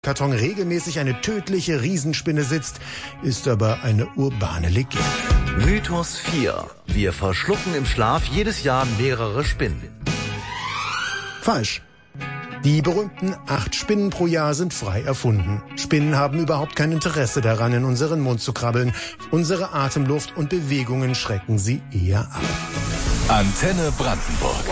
Luftkarton regelmäßig eine tödliche Riesenspinne sitzt, ist aber eine urbane Legende. Mythos 4. Wir verschlucken im Schlaf jedes Jahr mehrere Spinnen. Falsch. Die berühmten 8 Spinnen pro Jahr sind frei erfunden. Spinnen haben überhaupt kein Interesse daran, in unseren Mund zu krabbeln. Unsere Atemluft und Bewegungen schrecken sie eher ab. Antenne Brandenburg.